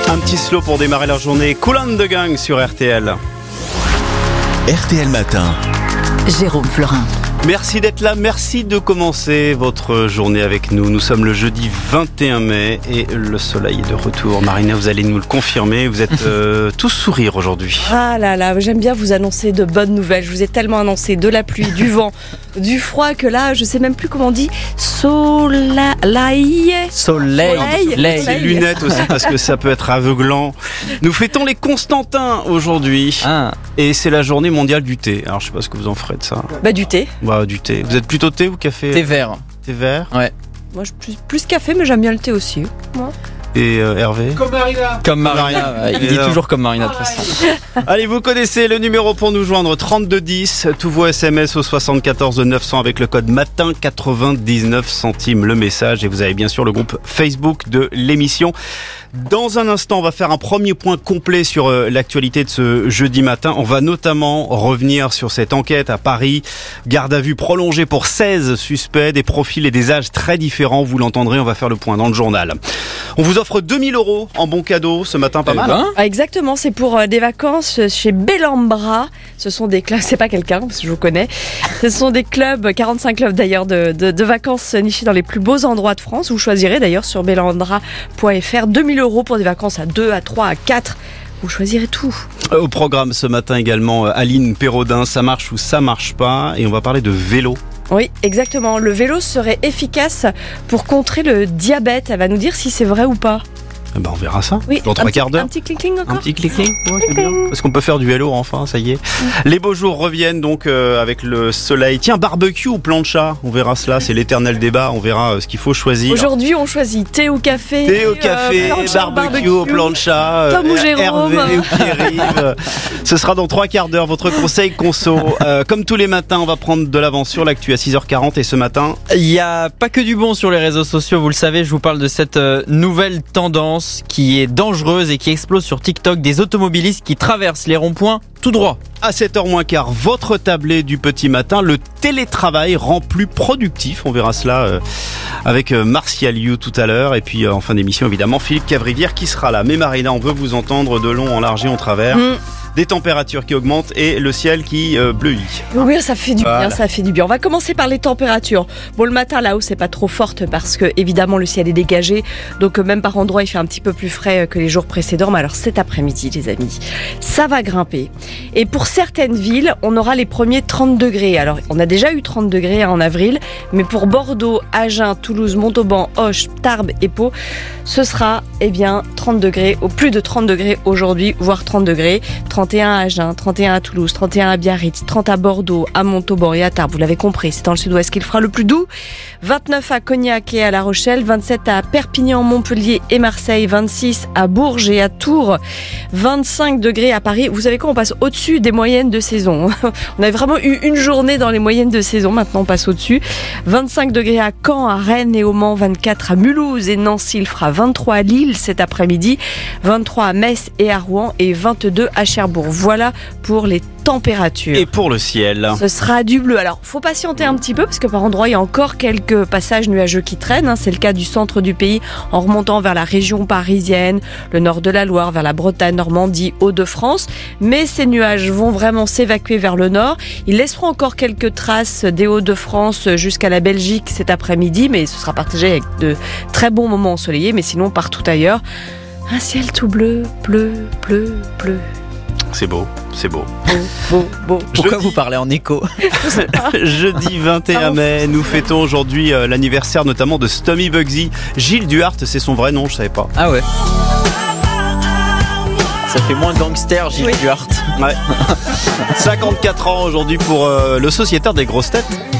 Un petit slow pour démarrer la journée. Kool and the Gang sur RTL. RTL Matin. Jérôme Florin. Merci d'être là, merci de commencer votre journée avec nous. Nous sommes le jeudi 21 mai et le soleil est de retour. Marina, vous allez nous le confirmer, vous êtes tous sourires aujourd'hui. Ah là là, j'aime bien vous annoncer de bonnes nouvelles. Je vous ai tellement annoncé de la pluie, du vent, du froid que là, je sais même plus comment on dit. Soleil. Les lunettes aussi parce que ça peut être aveuglant. Nous fêtons les Constantins aujourd'hui et c'est la journée mondiale du thé. Alors je sais pas ce que vous en ferez de ça. Bah du thé. Bah, du thé. Vous êtes plutôt thé ou café ? Thé vert. Thé vert ? Ouais. Moi, je plus café, mais j'aime bien le thé aussi. Moi. Et Hervé ? Comme Marina. Il dit toujours comme Marina de toute façon. Allez, vous connaissez le numéro pour nous joindre, 3210. Tous vos SMS au 74 900 avec le code MATIN, 99 centimes le message. Et vous avez bien sûr le groupe Facebook de l'émission. Dans un instant, on va faire un premier point complet sur l'actualité de ce jeudi matin. On va notamment revenir sur cette enquête à Paris. Garde à vue prolongée pour 16 suspects, des profils et des âges très différents. Vous l'entendrez, on va faire le point dans le journal. On vous offre 2000 € en bon cadeau ce matin, pas mal. Ah, exactement, c'est pour des vacances chez Bellambra. Ce sont des clubs, c'est pas quelqu'un, parce que je vous connais. Ce sont des clubs, 45 clubs d'ailleurs, de vacances nichés dans les plus beaux endroits de France. Vous choisirez d'ailleurs sur bellambra.fr 2000 € pour des vacances à 2, à 3, à 4. Vous choisirez tout. Au programme ce matin également, Aline Pérodin, ça marche ou ça marche pas. Et on va parler de vélo. Oui, exactement. Le vélo serait efficace pour contrer le diabète. Elle va nous dire si c'est vrai ou pas. Ben on verra ça oui, dans 3 quarts d'heure. Un petit clic-cling encore. Un petit clic-cling, ouais, c'est bien. Parce qu'on peut faire du vélo enfin, ça y est. Les beaux jours reviennent donc avec le soleil. Tiens, barbecue ou plancha, on verra cela, c'est l'éternel débat, on verra ce qu'il faut choisir. Aujourd'hui, on choisit thé ou café. Thé ou café, barbecue ou plancha, Tom ou Jérôme. Hervé ou Pierre-Yves. Ce sera dans 3 quarts d'heure, votre conseil conso. Comme tous les matins, on va prendre de l'avance sur l'actu à 6h40 et ce matin... Il n'y a pas que du bon sur les réseaux sociaux, vous le savez, je vous parle de cette nouvelle tendance qui est dangereuse et qui explose sur TikTok, des automobilistes qui traversent les ronds-points tout droit. À 7h moins quart, votre tablé du petit matin, le télétravail rend plus productif. On verra cela avec Martial You tout à l'heure. Et puis en fin d'émission, évidemment, Philippe Cavrivière qui sera là. Mais Marina, on veut vous entendre de long en large et en travers. Des températures qui augmentent et le ciel qui bleuit. Oui, ça fait du bien, ça fait du bien. On va commencer par les températures. Bon, le matin, là-haut, c'est pas trop forte parce que, évidemment, le ciel est dégagé. Donc, même par endroits, il fait un petit peu plus frais que les jours précédents. Mais alors, cet après-midi, les amis, ça va grimper. Et pour certaines villes, on aura les premiers 30 degrés. Alors, on a déjà eu 30 degrés en avril. Mais pour Bordeaux, Agen, Toulouse, Montauban, Auch, Tarbes et Pau, ce sera, 30 degrés, au plus de 30 degrés aujourd'hui, voire 30 degrés. 31 à Agen, 31 à Toulouse, 31 à Biarritz, 30 à Bordeaux, à Montauban et à Tarbes. Vous l'avez compris, c'est dans le sud-ouest qu'il fera le plus doux. 29 à Cognac et à La Rochelle, 27 à Perpignan, Montpellier et Marseille, 26 à Bourges et à Tours, 25 degrés à Paris. Vous savez quoi, on passe au-dessus des moyennes de saison. On a vraiment eu une journée dans les moyennes de saison, maintenant on passe au-dessus. 25 degrés à Caen, à Rennes et au Mans, 24 à Mulhouse et Nancy, il fera 23 à Lille cet après-midi, 23 à Metz et à Rouen et 22 à Cherbourg. Voilà pour les températures. Et pour le ciel, ce sera du bleu. Alors, faut patienter un petit peu parce que par endroits, il y a encore quelques passages nuageux qui traînent. C'est le cas du centre du pays en remontant vers la région parisienne, le nord de la Loire, vers la Bretagne, Normandie, Hauts-de-France. Mais ces nuages vont vraiment s'évacuer vers le nord. Ils laisseront encore quelques traces des Hauts-de-France jusqu'à la Belgique cet après-midi, mais ce sera partagé avec de très bons moments ensoleillés. Mais sinon, partout ailleurs, un ciel tout bleu, bleu, bleu, bleu. C'est beau, c'est beau. Beau. Pourquoi vous parlez en écho ? Jeudi 21 mai, nous fêtons aujourd'hui l'anniversaire notamment de Stomy Bugsy. Gilles Duhart, c'est son vrai nom, je savais pas. Ah ouais. Ça fait moins gangster, Gilles Duhart. Ouais. 54 ans aujourd'hui pour le sociétaire des grosses têtes.